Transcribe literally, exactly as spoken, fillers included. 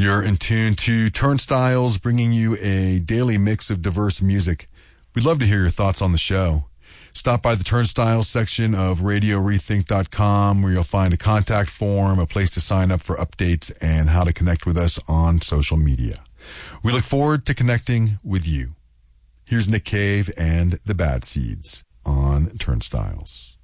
You're in tune to Turnstiles, bringing you a daily mix of diverse music. We'd love to hear your thoughts on the show. Stop by the Turnstiles section of radio rethink dot com, where you'll find a contact form, a place to sign up for updates, and how to connect with us on social media. We look forward to connecting with you. Here's Nick Cave and the Bad Seeds on Turnstiles.